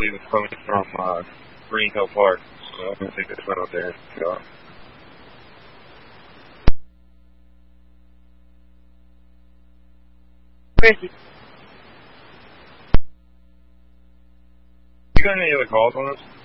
believe it's coming from Green Hill Park. So I'm going to take this one out there and go. Thank you. You got any other calls on this?